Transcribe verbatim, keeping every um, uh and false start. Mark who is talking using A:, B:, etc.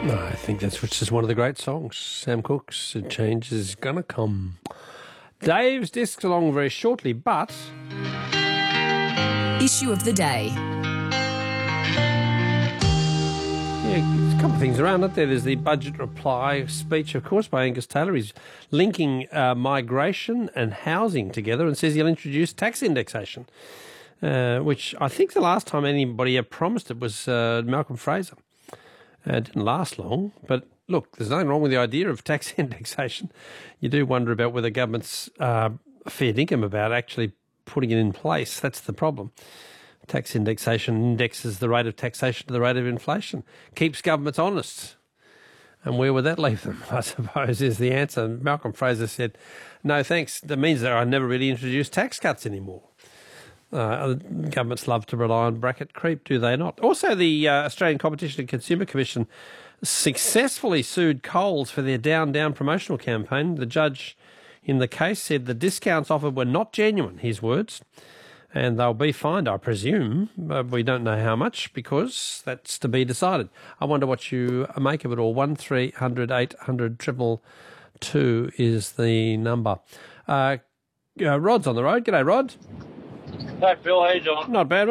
A: I think that's which is one of the great songs. Sam Cooke's Change is Gonna Come. Dave's discs along very shortly, but...
B: Issue of the day.
A: Yeah, there's a couple of things around, aren't there? There's the budget reply speech, of course, by Angus Taylor. He's linking uh, migration and housing together and says he'll introduce tax indexation, uh, which I think the last time anybody ever promised it was uh, Malcolm Fraser. Uh, it didn't last long, but look, there's nothing wrong with the idea of tax indexation. You do wonder about whether governments are fair dinkum about actually putting it in place. That's the problem. Tax indexation indexes the rate of taxation to the rate of inflation, keeps governments honest. And where would that leave them, I suppose, is the answer. Malcolm Fraser said, no thanks, that means that I never really introduce tax cuts anymore. Uh, governments love to rely on bracket creep, do they not? Also, the uh, Australian Competition and Consumer Commission successfully sued Coles for their Down Down promotional campaign. The judge in the case said the discounts offered were not genuine, his words, and they'll be fined, I presume. But we don't know how much because that's to be decided. I wonder what you make of it all. one three hundred eight hundred two two is the number. Uh, uh, Rod's on the road. G'day, Rod.
C: Hey, Phil, how you doing?
A: Not bad.